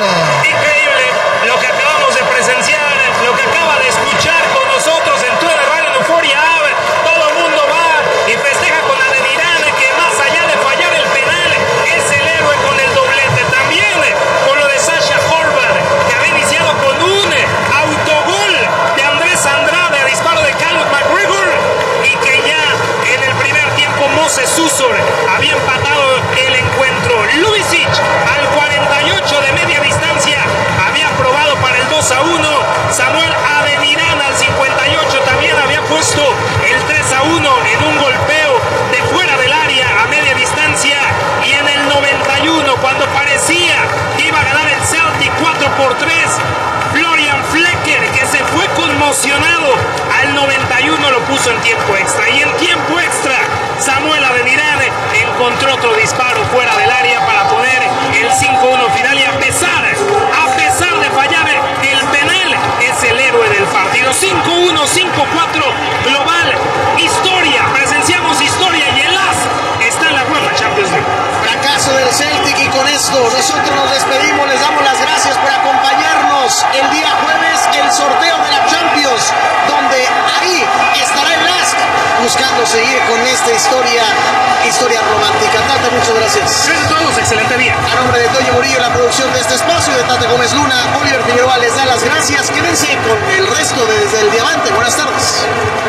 Increíble lo que acabamos de presenciar, lo que acaba de escuchar con nosotros en Twitter Radio en Euforia. Todo el mundo va y festeja con Ademir, que más allá de fallar el penal, es el héroe con el doblete. También con lo de Sasha Horvath, que había iniciado con un autogol de Andrés Andrade a disparo de Callum McGregor, y que ya en el primer tiempo Moses Susor había empatado el encuentro. Lubicic al 48 de media distancia había probado para el 2-1. Samuel Ademir al 58 también había puesto el 3-1 en un golpeo de fuera del área a media distancia. Y en el 91, cuando parecía que iba a ganar el Celtic 4-3, Florian Flecker, que se fue conmocionado, al 91 lo puso en tiempo extra. Y en tiempo extra, Samuel Ademir encontró otro disparo fuera del área para poner el 5-1 final. Y a pesar de fallar el penal, es el héroe del partido. 5-1, 5-4 global. Historia, presenciamos historia, y el AS está en la UEFA Champions League. Fracaso del Celtic, y con esto nosotros nos despedimos. Les damos las gracias por acompañarnos el día jueves, el sorteo de la Champions, donde ahí estará el LASK buscando seguir con esta historia romántica. Tata, muchas gracias. Gracias a todos, excelente día. A nombre de Toño Murillo, la producción de este espacio, de Tata Gómez Luna, Oliver Figueroa les da las gracias. Quédense con el resto de Desde el Diamante. Buenas tardes.